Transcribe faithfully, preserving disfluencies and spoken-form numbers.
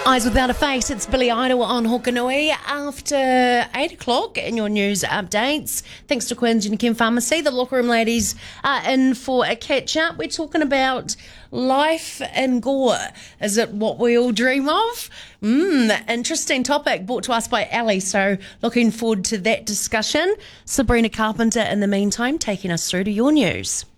Eyes Without a Face, it's Billy Idol on Hokanui after eight o'clock in your news updates. Thanks to Quinn's Unikin Pharmacy. The locker room ladies are in for a catch-up. We're talking about life in Gore. Is it what we all dream of? Mmm, interesting topic brought to us by Ali, so looking forward to that discussion. Sabrina Carpenter, in the meantime, taking us through to your news.